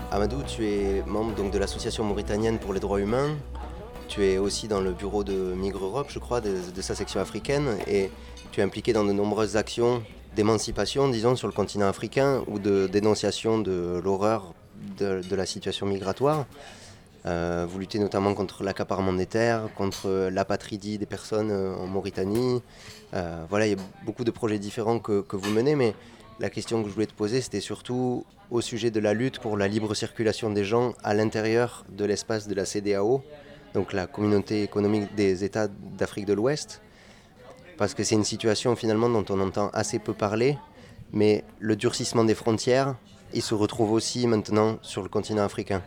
Amadou, tu es membre donc, de l'Association mauritanienne pour les droits humains. Tu es aussi dans le bureau de Migre Europe, je crois, de sa section africaine. Et tu es impliqué dans de nombreuses actions d'émancipation, disons, sur le continent africain ou de dénonciation de l'horreur de la situation migratoire. Vous luttez notamment contre l'accaparement des terres, contre l'apatridie des personnes en Mauritanie. Voilà, il y a beaucoup de projets différents que vous menez, mais la question que je voulais te poser, c'était surtout au sujet de la lutte pour la libre circulation des gens à l'intérieur de l'espace de la CEDEAO, donc la communauté économique des États d'Afrique de l'Ouest, parce que c'est une situation finalement dont on entend assez peu parler, mais le durcissement des frontières, il se retrouve aussi maintenant sur le continent africain.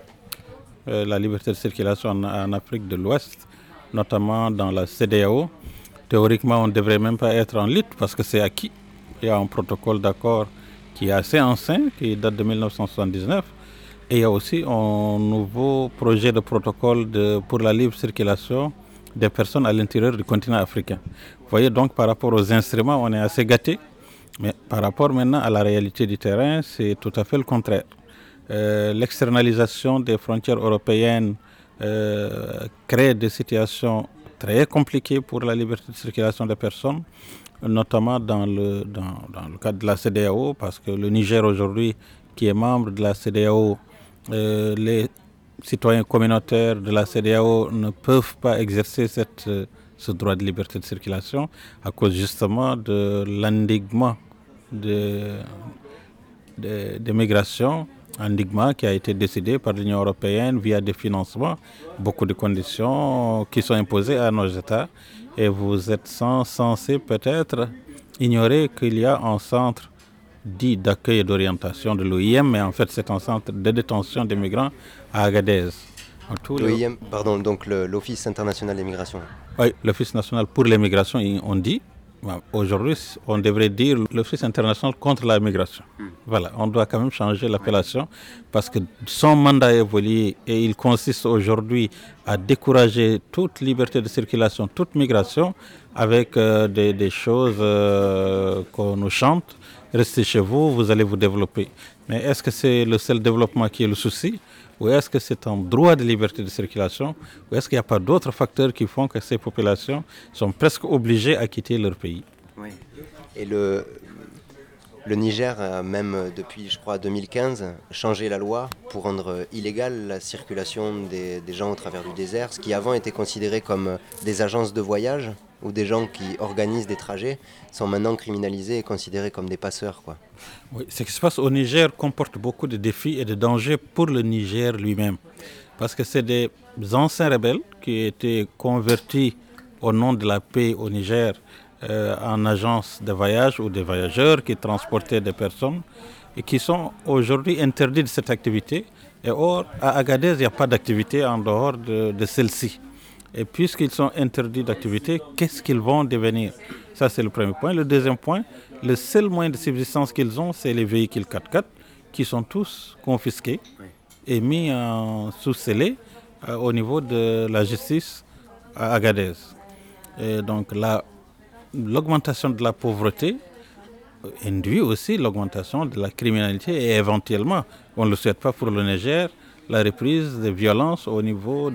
La liberté de circulation en Afrique de l'Ouest, notamment dans la CEDEAO, théoriquement on ne devrait même pas être en lutte parce que c'est acquis. Il y a un protocole d'accord qui est assez ancien, qui date de 1979. Et il y a aussi un nouveau projet de protocole pour la libre circulation des personnes à l'intérieur du continent africain. Vous voyez, donc par rapport aux instruments, on est assez gâté. Mais par rapport maintenant à la réalité du terrain, c'est tout à fait le contraire. L'externalisation des frontières européennes crée des situations très compliquées pour la liberté de circulation des personnes, notamment dans le cadre de la CEDEAO, parce que le Niger aujourd'hui, qui est membre de la CEDEAO, les citoyens communautaires de la CEDEAO ne peuvent pas exercer ce droit de liberté de circulation à cause justement de l'endiguement des migrations, endiguement qui a été décidé par l'Union européenne via des financements, beaucoup de conditions qui sont imposées à nos États. Et vous êtes censé peut-être ignorer qu'il y a un centre dit d'accueil et d'orientation de l'OIM, mais en fait c'est un centre de détention des migrants à Agadez. L'OIM, pardon, donc l'Office international des migrations. Oui, l'Office national pour les migrations, on dit. Aujourd'hui, on devrait dire l'Office international contre la migration. Voilà, on doit quand même changer l'appellation parce que son mandat évolue et il consiste aujourd'hui à décourager toute liberté de circulation, toute migration avec des choses qu'on nous chante. Restez chez vous, vous allez vous développer. Mais est-ce que c'est le seul développement qui est le souci? Ou est-ce que c'est un droit de liberté de circulation? Ou est-ce qu'il n'y a pas d'autres facteurs qui font que ces populations sont presque obligées à quitter leur pays? Oui. Et le Niger a même, depuis, je crois, 2015, changé la loi pour rendre illégale la circulation des gens au travers du désert, ce qui avant était considéré comme des agences de voyage ou des gens qui organisent des trajets, sont maintenant criminalisés et considérés comme des passeurs, quoi. Oui, ce qui se passe au Niger comporte beaucoup de défis et de dangers pour le Niger lui-même. Parce que c'est des anciens rebelles qui étaient convertis au nom de la paix au Niger en agences de voyage ou des voyageurs qui transportaient des personnes et qui sont aujourd'hui interdits de cette activité. Et or, à Agadez, il n'y a pas d'activité en dehors de celle-ci. Et puisqu'ils sont interdits d'activité, qu'est-ce qu'ils vont devenir? Ça, c'est le premier point. Le deuxième point, le seul moyen de subsistance qu'ils ont, c'est les véhicules 4x4 qui sont tous confisqués et mis sous scellé au niveau de la justice à Agadez. Et donc l'augmentation de la pauvreté induit aussi l'augmentation de la criminalité et éventuellement, on ne le souhaite pas pour le Niger, la reprise des violences au niveau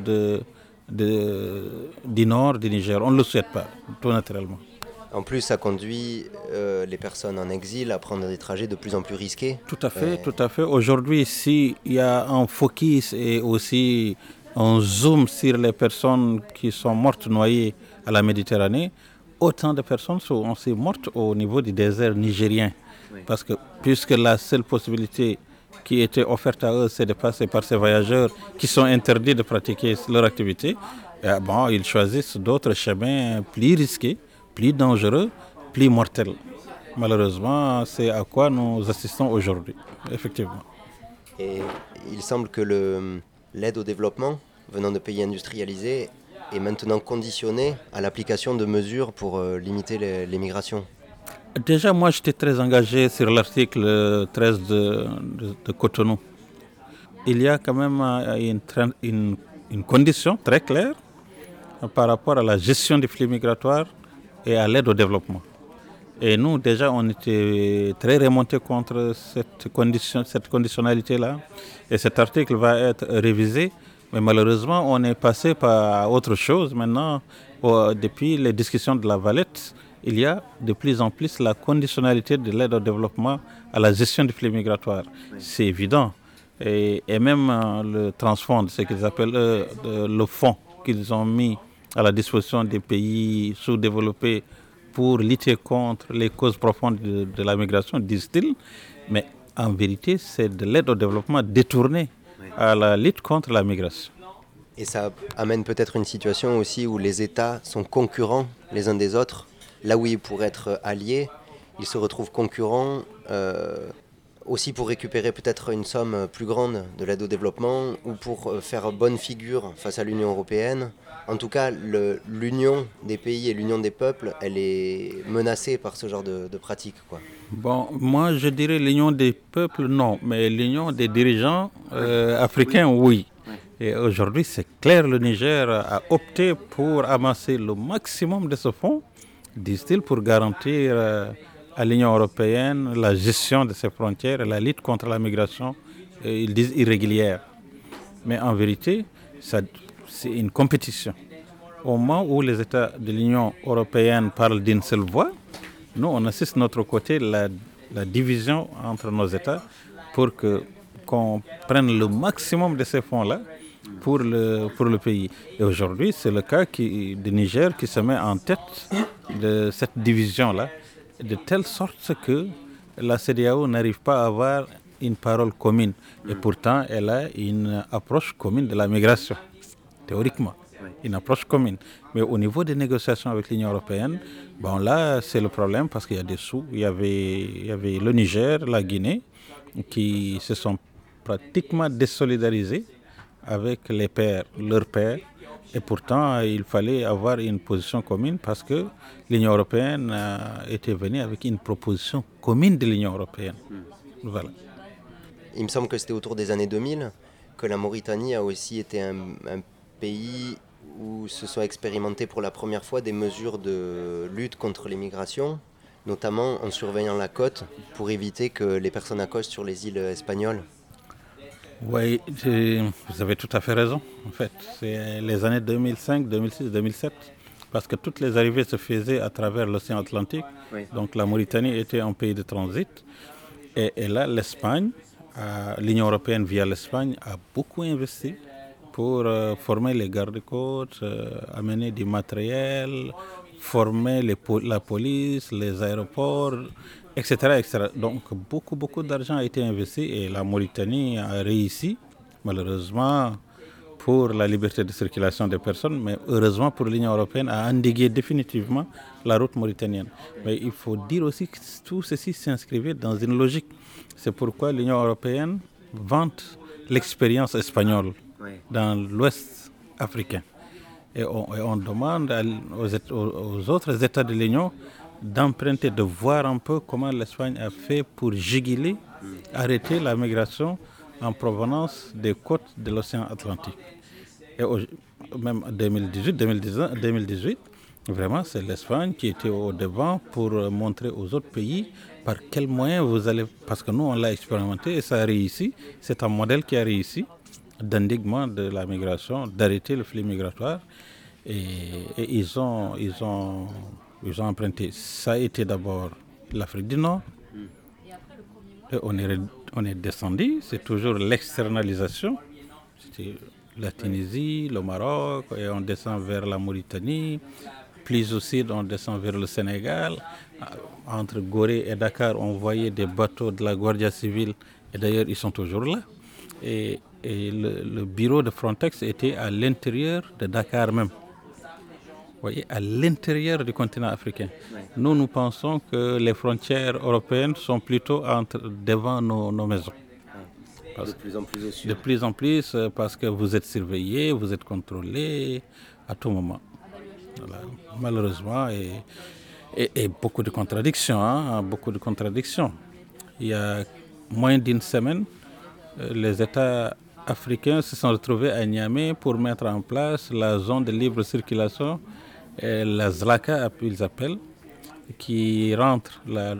du nord du Niger. On ne le souhaite pas, tout naturellement. En plus, ça conduit les personnes en exil à prendre des trajets de plus en plus risqués. Tout à fait, tout à fait. Aujourd'hui, s'il y a un focus et aussi un zoom sur les personnes qui sont mortes noyées à la Méditerranée, autant de personnes sont aussi mortes au niveau du désert nigérien. Oui. Parce que puisque la seule possibilité qui était offerte à eux, c'est de passer par ces voyageurs qui sont interdits de pratiquer leur activité, ils choisissent d'autres chemins plus risqués, plus dangereux, plus mortels. Malheureusement, c'est à quoi nous assistons aujourd'hui, effectivement. Et il semble que l'aide au développement venant de pays industrialisés est maintenant conditionnée à l'application de mesures pour limiter les migrations. Déjà, moi, j'étais très engagé sur l'article 13 de Cotonou. Il y a quand même une condition très claire par rapport à la gestion des flux migratoires et à l'aide au développement. Et nous, déjà, on était très remontés contre cette conditionnalité-là. Et cet article va être révisé. Mais malheureusement, on est passé par autre chose. Maintenant, depuis les discussions de la Valette, il y a de plus en plus la conditionnalité de l'aide au développement à la gestion du flux migratoire. Oui. C'est évident. Et même le Transfond, ce qu'ils appellent le fonds qu'ils ont mis à la disposition des pays sous-développés pour lutter contre les causes profondes de la migration, disent-ils. Mais en vérité, c'est de l'aide au développement détournée à la lutte contre la migration. Et ça amène peut-être une situation aussi où les États sont concurrents les uns des autres. Là où ils pourraient être alliés, ils se retrouvent concurrents aussi pour récupérer peut-être une somme plus grande de l'aide au développement ou pour faire bonne figure face à l'Union européenne. En tout cas, l'union des pays et l'union des peuples, elle est menacée par ce genre de pratiques, quoi. Bon, moi je dirais l'union des peuples, non, mais l'union des dirigeants africains, oui. Et aujourd'hui, c'est clair, le Niger a opté pour amasser le maximum de ce fonds, disent-ils, pour garantir à l'Union européenne la gestion de ses frontières et la lutte contre la migration, ils disent irrégulière. Mais en vérité, c'est une compétition. Au moment où les États de l'Union européenne parlent d'une seule voix, nous, on assiste de notre côté la division entre nos États pour qu'on prenne le maximum de ces fonds-là pour le pays. Et aujourd'hui, c'est le cas du Niger qui se met en tête de cette division-là, de telle sorte que la CEDEAO n'arrive pas à avoir une parole commune. Et pourtant, elle a une approche commune de la migration, théoriquement. Une approche commune. Mais au niveau des négociations avec l'Union européenne, bon là, c'est le problème parce qu'il y a des sous. Il y avait le Niger, la Guinée, qui se sont pratiquement désolidarisés avec leurs pairs. Et pourtant, il fallait avoir une position commune parce que l'Union européenne était venue avec une proposition commune de l'Union européenne. Voilà. Il me semble que c'était autour des années 2000 que la Mauritanie a aussi été un pays où se sont expérimentées pour la première fois des mesures de lutte contre l'immigration, notamment en surveillant la côte pour éviter que les personnes accostent sur les îles espagnoles. Oui, vous avez tout à fait raison. En fait, c'est les années 2005, 2006, 2007, parce que toutes les arrivées se faisaient à travers l'océan Atlantique. Oui. Donc la Mauritanie était un pays de transit. Et là, l'Espagne, l'Union européenne via l'Espagne, a beaucoup investi pour former les gardes-côtes, amener du matériel, former la police, les aéroports, etc., etc. Donc beaucoup d'argent a été investi et la Mauritanie a réussi, malheureusement pour la liberté de circulation des personnes, mais heureusement pour l'Union européenne à endiguer définitivement la route mauritanienne. Mais il faut dire aussi que tout ceci s'inscrivait dans une logique. C'est pourquoi l'Union européenne vante l'expérience espagnole dans l'Ouest africain. Et on demande aux autres États de l'Union d'emprunter, de voir un peu comment l'Espagne a fait pour juguler, arrêter la migration en provenance des côtes de l'océan Atlantique. Et même en 2018, vraiment, c'est l'Espagne qui était au devant pour montrer aux autres pays par quels moyens vous allez... Parce que nous, on l'a expérimenté et ça a réussi. C'est un modèle qui a réussi d'endiguement de la migration, d'arrêter le flux migratoire. Et ils ont emprunté. Ça a été d'abord l'Afrique du Nord. Et on est descendu. C'est toujours l'externalisation. C'était la Tunisie, le Maroc, et on descend vers la Mauritanie. Plus au sud, on descend vers le Sénégal. Entre Gorée et Dakar, on voyait des bateaux de la Guardia Civile. Et d'ailleurs, ils sont toujours là. Et le bureau de Frontex était à l'intérieur de Dakar même. Vous voyez, à l'intérieur du continent africain. Nous pensons que les frontières européennes sont plutôt devant nos maisons. De plus en plus au sud. De plus en plus, parce que vous êtes surveillés, vous êtes contrôlés à tout moment. Voilà. Malheureusement, et beaucoup de contradictions. Beaucoup de contradictions. Il y a moins d'une semaine, les États africains se sont retrouvés à Niamey pour mettre en place la zone de libre circulation, la ZLACA, ils appellent. qui rentrent,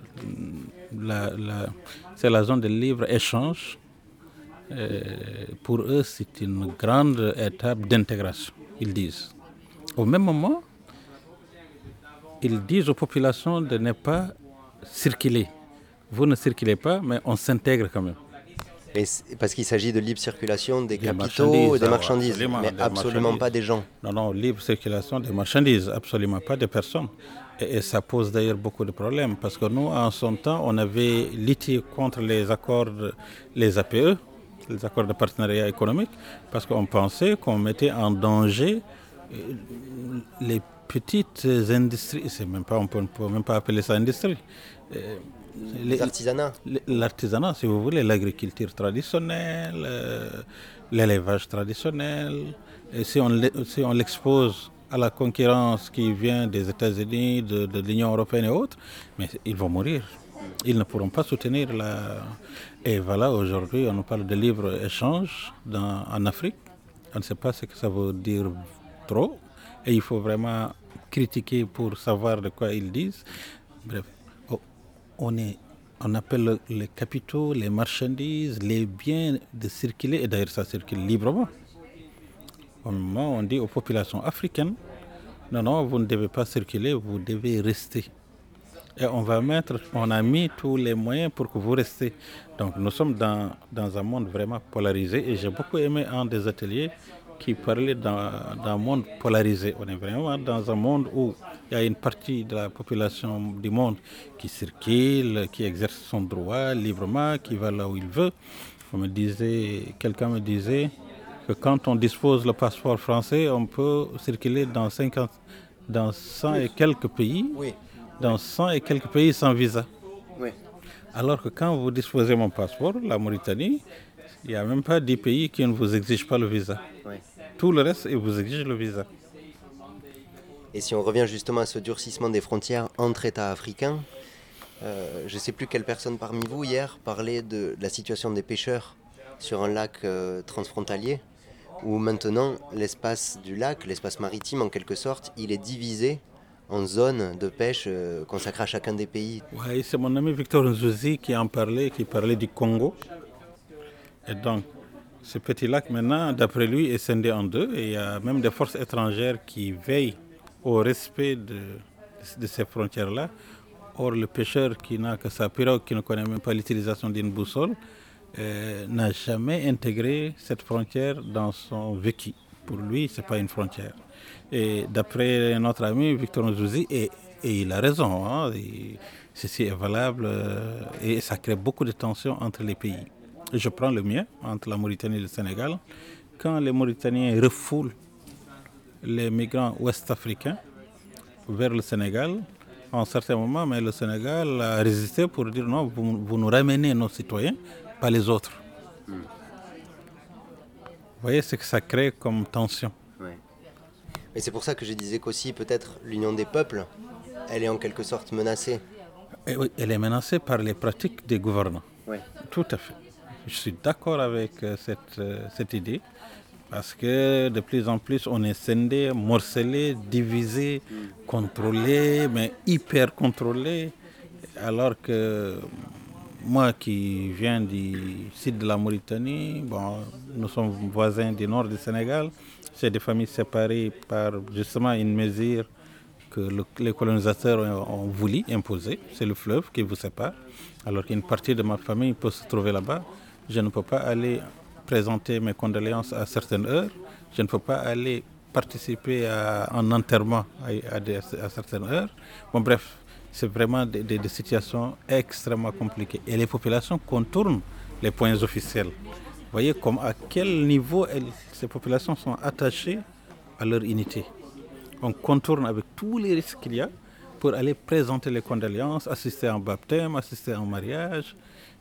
c'est la zone de libre-échange. Pour eux, c'est une grande étape d'intégration, ils disent. Au même moment, ils disent aux populations de ne pas circuler. Vous ne circulez pas, mais on s'intègre quand même. Parce qu'il s'agit de libre circulation des capitaux et des marchandises, mais absolument pas des gens. Non, libre circulation des marchandises, absolument pas des personnes. Et ça pose d'ailleurs beaucoup de problèmes, parce que nous, en son temps, on avait lutté contre les accords, les APE, les accords de partenariat économique, parce qu'on pensait qu'on mettait en danger les petites industries. C'est même pas, on ne peut même pas appeler ça industrie. L'artisanat. L'artisanat, si vous voulez, l'agriculture traditionnelle, l'élevage traditionnel. Et si on l'expose à la concurrence qui vient des États-Unis, de l'Union européenne et autres, mais ils vont mourir. Ils ne pourront pas soutenir la... Et voilà, aujourd'hui, on nous parle de libre-échange en Afrique. On ne sait pas ce que ça veut dire trop. Et il faut vraiment critiquer pour savoir de quoi ils disent. Bref, on appelle les capitaux, les marchandises, les biens de circuler. Et d'ailleurs, ça circule librement. Au moment où on dit aux populations africaines, non, vous ne devez pas circuler, vous devez rester. Et on a mis tous les moyens pour que vous restiez. Donc nous sommes dans un monde vraiment polarisé et j'ai beaucoup aimé un des ateliers qui parlait d'un monde polarisé. On est vraiment dans un monde où il y a une partie de la population du monde qui circule, qui exerce son droit librement, qui va là où il veut. Quelqu'un me disait que quand on dispose le passeport français, on peut circuler dans 100 et quelques pays. Oui. Dans 100 et quelques pays sans visa. Oui. Alors que quand vous disposez mon passeport, la Mauritanie, il n'y a même pas 10 pays qui ne vous exigent pas le visa. Oui. Tout le reste, ils vous exigent le visa. Et si on revient justement à ce durcissement des frontières entre États africains, je ne sais plus quelle personne parmi vous hier parlait de la situation des pêcheurs sur un lac transfrontalier, où maintenant l'espace du lac, l'espace maritime en quelque sorte, il est divisé en zones de pêche consacrées à chacun des pays. Oui, c'est mon ami Victor Nzouzi qui en parlait, qui parlait du Congo. Et donc, ce petit lac maintenant, d'après lui, est scindé en deux. Et il y a même des forces étrangères qui veillent au respect de ces frontières-là. Or, le pêcheur qui n'a que sa pirogue, qui ne connaît même pas l'utilisation d'une boussole, n'a jamais intégré cette frontière dans son vécu. Pour lui, ce n'est pas une frontière. Et d'après notre ami Victor Nzouzi, et il a raison, hein, ceci est valable et ça crée beaucoup de tensions entre les pays. Je prends le mien, entre la Mauritanie et le Sénégal. Quand les Mauritaniens refoulent les migrants ouest-africains vers le Sénégal, à un certain moment, mais le Sénégal a résisté pour dire non, vous nous ramenez nos citoyens, pas les autres. Vous voyez ce que ça crée comme tension. Ouais. Et c'est pour ça que je disais qu'aussi peut-être l'union des peuples, elle est en quelque sorte menacée. Et oui, elle est menacée par les pratiques des gouvernants. Ouais. Tout à fait. Je suis d'accord avec cette idée, parce que de plus en plus on est scindé, morcelé, divisé, contrôlé, mais hyper contrôlé, alors que moi qui viens du sud de la Mauritanie, nous sommes voisins du nord du Sénégal, c'est des familles séparées par justement une mesure que les colonisateurs ont voulu imposer, c'est le fleuve qui vous sépare, alors qu'une partie de ma famille peut se trouver là-bas. Je ne peux pas aller présenter mes condoléances à certaines heures, je ne peux pas aller participer à un enterrement à certaines heures. Bon, bref, c'est vraiment des situations extrêmement compliquées. Et les populations contournent les points officiels. Vous voyez à quel niveau ces populations sont attachées à leur unité. On contourne avec tous les risques qu'il y a pour aller présenter les condoléances, assister à un baptême, assister à un mariage.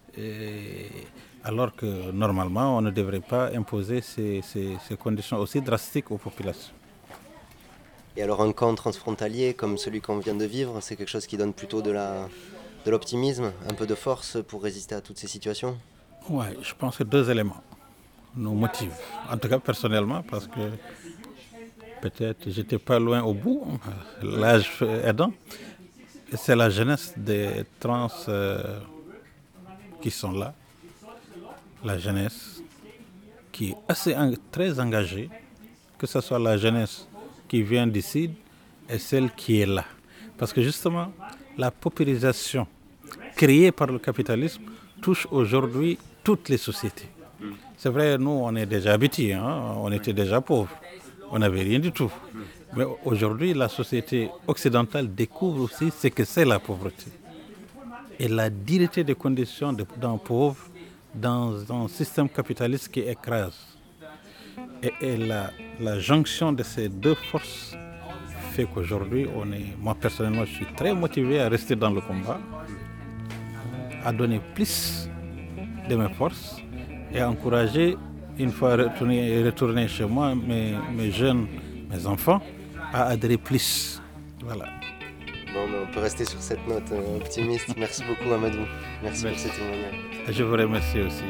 Alors que normalement, on ne devrait pas imposer ces conditions aussi drastiques aux populations. Et alors un camp transfrontalier comme celui qu'on vient de vivre, c'est quelque chose qui donne plutôt de l'optimisme, un peu de force pour résister à toutes ces situations? Oui, je pense que 2 éléments nous motivent. En tout cas personnellement, parce que peut-être j'étais pas loin au bout, l'âge aidant. Et c'est la jeunesse des trans qui sont là, la jeunesse qui est très engagée, que ce soit la jeunesse qui vient d'ici et celle qui est là. Parce que justement, la paupérisation créée par le capitalisme touche aujourd'hui toutes les sociétés. C'est vrai, nous, on est déjà habitués, on était déjà pauvres, on n'avait rien du tout. Mais aujourd'hui, la société occidentale découvre aussi ce que c'est la pauvreté. Et la dureté des conditions d'un pauvre dans un système capitaliste qui écrase. Et la jonction de ces deux forces fait qu'aujourd'hui, moi personnellement, je suis très motivé à rester dans le combat, à donner plus de mes forces et à encourager, une fois retourné chez moi, mes jeunes, mes enfants, à adhérer plus. Voilà. Bon, on peut rester sur cette note optimiste. Merci beaucoup, Amadou. Merci pour ces témoignages. Je vous remercie aussi.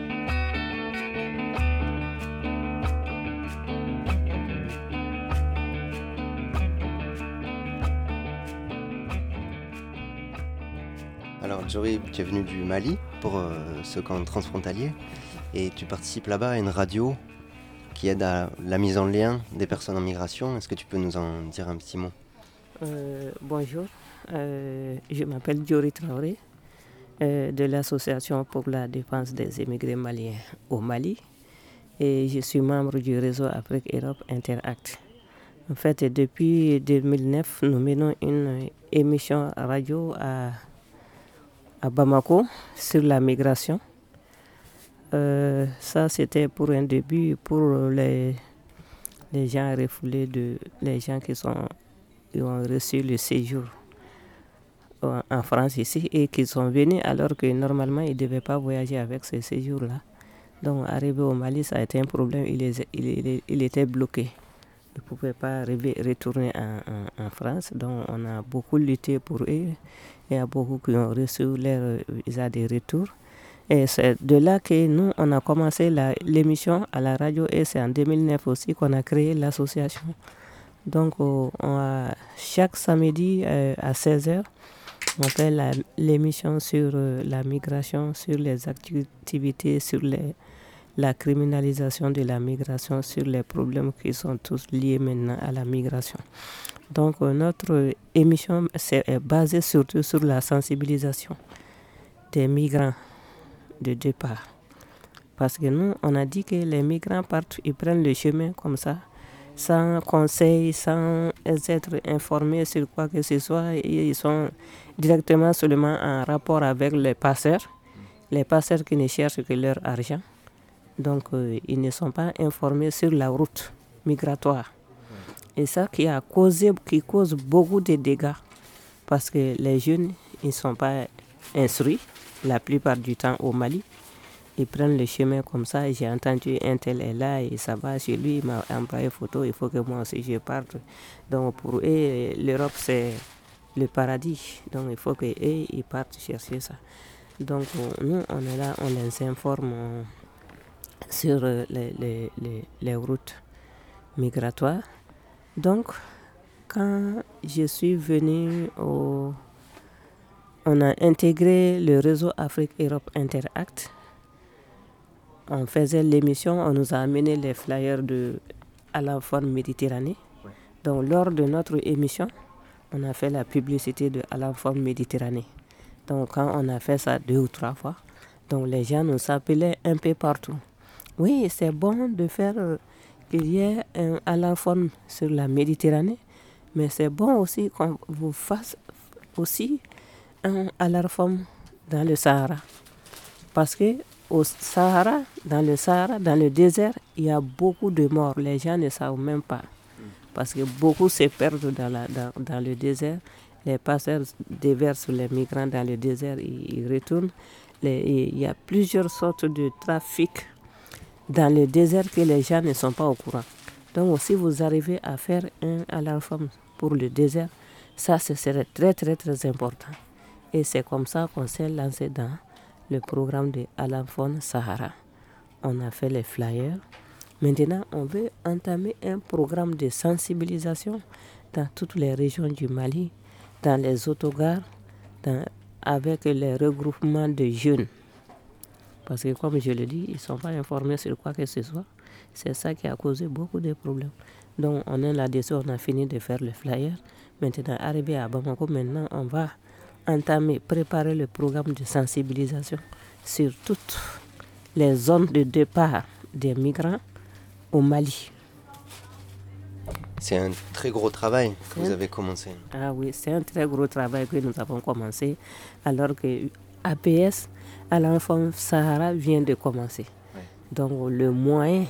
Alors, Jory, tu es venu du Mali pour ce camp transfrontalier et tu participes là-bas à une radio qui aide à la mise en lien des personnes en migration. Est-ce que tu peux nous en dire un petit mot? Bonjour, je m'appelle Jory Traoré de l'Association pour la défense des émigrés maliens au Mali et je suis membre du réseau Afrique-Europe Interact. En fait, depuis 2009, nous menons une émission radio à Bamako sur la migration. Ça, c'était pour un début pour les gens refoulés, les gens qui ont reçu le séjour en France ici et qui sont venus alors que normalement ils ne devaient pas voyager avec ce séjour-là. Donc arrivé au Mali, ça a été un problème, il était bloqué. Ils ne pouvaient pas retourner en France. Donc on a beaucoup lutté pour eux. Il y a beaucoup qui ont reçu leur visa de retour. Et c'est de là que nous, on a commencé l'émission à la radio et c'est en 2009 aussi qu'on a créé l'association. Donc chaque samedi à 16h, on fait l'émission sur la migration, sur les activités, sur la criminalisation de la migration, sur les problèmes qui sont tous liés maintenant à la migration. Donc notre émission est basée surtout sur la sensibilisation des migrants de départ. Parce que nous, on a dit que les migrants partent, ils prennent le chemin comme ça, sans conseil, sans être informés sur quoi que ce soit. Ils sont directement seulement en rapport avec les passeurs qui ne cherchent que leur argent. Donc, ils ne sont pas informés sur la route migratoire. Et ça qui cause beaucoup de dégâts. Parce que les jeunes, ils ne sont pas instruits, la plupart du temps au Mali. Ils prennent le chemin comme ça. J'ai entendu un tel est là et ça va chez lui. Il m'a envoyé photo. Il faut que moi aussi je parte. Donc pour eux, l'Europe c'est le paradis. Donc il faut qu'eux ils partent chercher ça. Donc nous on est là, on les informe sur les routes migratoires. Donc quand je suis venue on a intégré le réseau Afrique-Europe Interact. On faisait l'émission, on nous a amené les flyers à la forme Méditerranée. Ouais. Donc lors de notre émission, on a fait la publicité de à la forme Méditerranée. Donc quand on a fait ça 2 ou 3 fois, donc les gens nous appelaient un peu partout. Oui, c'est bon de faire qu'il y ait un à la forme sur la Méditerranée, mais c'est bon aussi qu'on vous fasse aussi un à la forme dans le Sahara. Parce que dans le désert, il y a beaucoup de morts. Les gens ne savent même pas. Parce que beaucoup se perdent dans le désert. Les passeurs déversent les migrants dans le désert, ils retournent. Il y a plusieurs sortes de trafic dans le désert que les gens ne sont pas au courant. Donc si vous arrivez à faire un alarme pour le désert, ça ce serait très très très important. Et c'est comme ça qu'on s'est lancé dans le programme de Alamphone Sahara. On a fait les flyers. Maintenant, on veut entamer un programme de sensibilisation dans toutes les régions du Mali dans les autogares, avec les regroupements de jeunes. Parce que comme je le dis, ils ne sont pas informés sur quoi que ce soit. C'est ça qui a causé beaucoup de problèmes. Donc on est là-dessus, on a fini de faire le flyer. Maintenant, arrivé à Bamako, maintenant on va préparer le programme de sensibilisation sur toutes les zones de départ des migrants au Mali. C'est un très gros travail que vous avez commencé. Ah oui, c'est un très gros travail que nous avons commencé, alors que APS, à l'enfant Sahara, vient de commencer. Ouais. Donc le moyen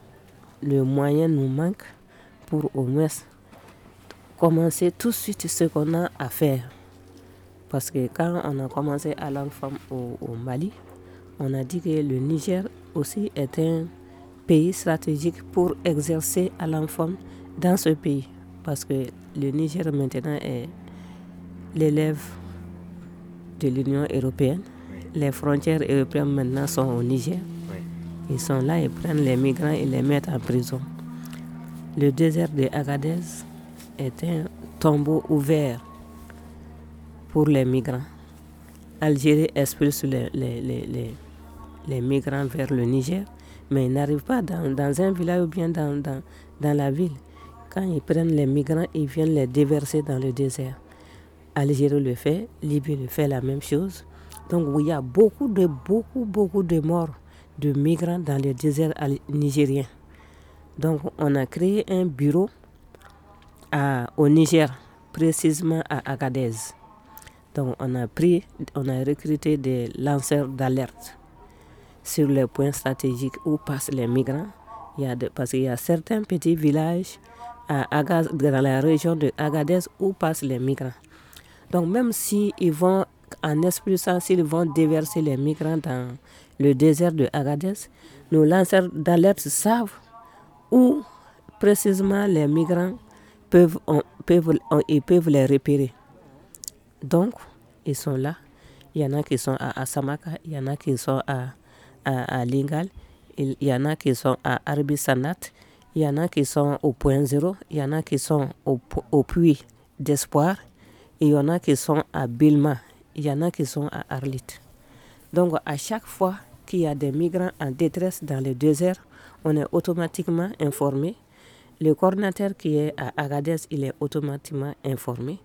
nous manque pour au moins commencer tout de suite ce qu'on a à faire. Parce que quand on a commencé à l'enfant au Mali, on a dit que le Niger aussi est un pays stratégique pour exercer à l'enfant dans ce pays. Parce que le Niger maintenant est l'élève de l'Union européenne. Les frontières européennes maintenant sont au Niger. Ils sont là, ils prennent les migrants et les mettent en prison. Le désert de Agadez est un tombeau ouvert pour les migrants. Algérie expulse les migrants vers le Niger, mais ils n'arrivent pas dans un village ou bien dans la ville. Quand ils prennent les migrants, ils viennent les déverser dans le désert. Algérie le fait, Libye le fait la même chose. Donc il y a beaucoup de morts de migrants dans le désert nigérien. Donc on a créé un bureau au Niger, précisément à Agadez. Donc on a recruté des lanceurs d'alerte sur les points stratégiques où passent les migrants. Parce qu'il y a certains petits villages dans la région de Agadez où passent les migrants. Donc même s'ils vont en expulsant, s'ils vont déverser les migrants dans le désert de Agadez, nos lanceurs d'alerte savent où précisément les migrants peuvent les repérer. Donc, ils sont là. Il y en a qui sont à Assamaka, il y en a qui sont à Lingal, il y en a qui sont à Arbi-Sanat, il y en a qui sont au point zéro, il y en a qui sont au puits d'espoir, et il y en a qui sont à Bilma, il y en a qui sont à Arlit. Donc, à chaque fois qu'il y a des migrants en détresse dans le désert, on est automatiquement informé. Le coordinateur qui est à Agadez, il est automatiquement informé.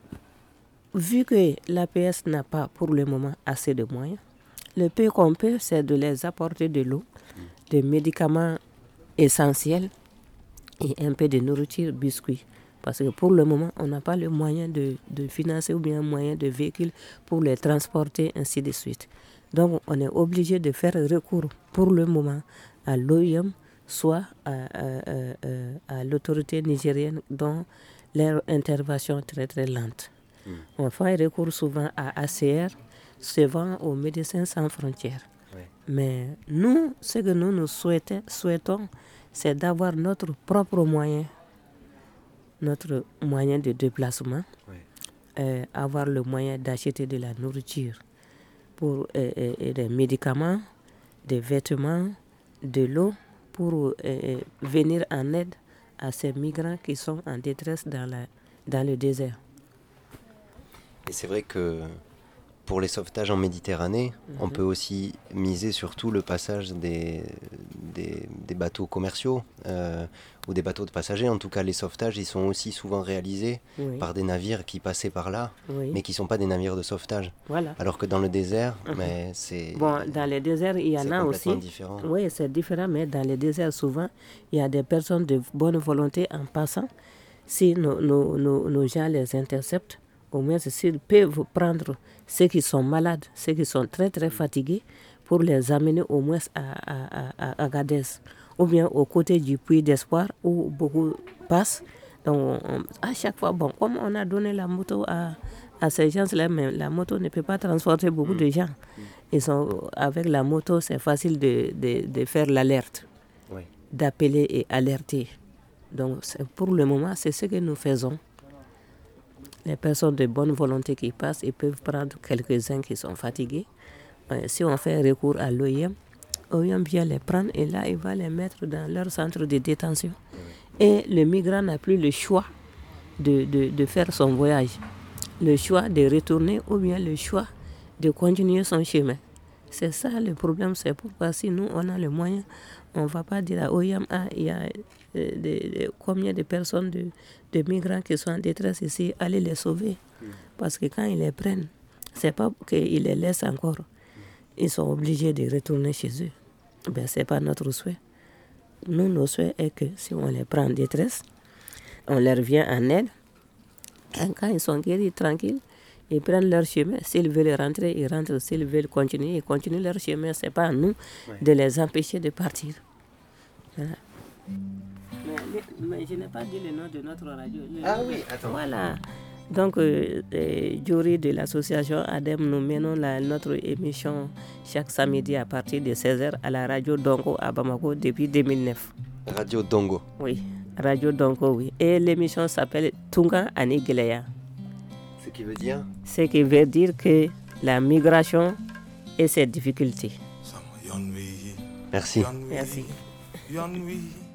Vu que l'APS n'a pas pour le moment assez de moyens, le peu qu'on peut, c'est de les apporter de l'eau, des médicaments essentiels et un peu de nourriture, biscuits. Parce que pour le moment, on n'a pas le moyen de financer ou bien un moyen de véhicule pour les transporter, ainsi de suite. Donc, on est obligé de faire recours pour le moment à l'OIM, soit à l'autorité nigérienne, dont leur intervention est très très lente. On fait recours souvent à ACR, souvent aux Médecins sans frontières. Oui. Mais nous, ce que nous souhaitons, c'est d'avoir notre propre moyen de déplacement, avoir le moyen d'acheter de la nourriture, pour des médicaments, des vêtements, de l'eau, pour venir en aide à ces migrants qui sont en détresse dans le désert. Et c'est vrai que pour les sauvetages en Méditerranée, on peut aussi miser sur tout le passage des bateaux commerciaux ou des bateaux de passagers. En tout cas, les sauvetages, ils sont aussi souvent réalisés par des navires qui passaient par là, mais qui ne sont pas des navires de sauvetage. Voilà. Alors que dans le désert, mais c'est... Bon, dans les déserts, il y en a aussi. Différent. Oui, c'est différent, mais dans les déserts, souvent, il y a des personnes de bonne volonté en passant. Si nos gens les interceptent, au moins s'ils peuvent prendre ceux qui sont malades, ceux qui sont très très fatigués, pour les amener au moins à Agadez, ou bien aux côtés du puits d'espoir où beaucoup passent. Donc à chaque fois, bon, comme on a donné la moto à ces gens-là, mais la moto ne peut pas transporter beaucoup de gens. Avec la moto, c'est facile de faire l'alerte, d'appeler et alerter. Donc pour le moment, c'est ce que nous faisons. Les personnes de bonne volonté qui passent, ils peuvent prendre quelques-uns qui sont fatigués. Si on fait recours à l'OIM vient les prendre et là, il va les mettre dans leur centre de détention. Et le migrant n'a plus le choix de faire son voyage. le choix de retourner ou bien le choix de continuer son chemin. C'est ça le problème, c'est pourquoi si nous on a les moyens, on ne va pas dire à OIM, il y a combien de personnes, de migrants qui sont en détresse ici, allez les sauver. Parce que quand ils les prennent, ce n'est pas qu'ils les laissent encore. Ils sont obligés de retourner chez eux. Ben, ce n'est pas notre souhait. Nous, nos souhaits est que si on les prend en détresse, on leur vient en aide. Et quand ils sont guéris, tranquilles, ils prennent leur chemin. S'ils veulent rentrer, ils rentrent. S'ils veulent continuer, ils continuent leur chemin. Ce n'est pas à nous de les empêcher de partir. Voilà. Mais je n'ai pas dit le nom de notre radio. Oui, attends. Voilà. Donc, jury de l'association ADEM, nous menons notre émission chaque samedi à partir de 16h à la radio Dongo à Bamako depuis 2009. Radio Dongo. Oui, radio Dongo, oui. Et l'émission s'appelle Tunga Ani Geleya. Ce qui veut dire? Ce qui veut dire que la migration et ses difficultés. Merci. Merci.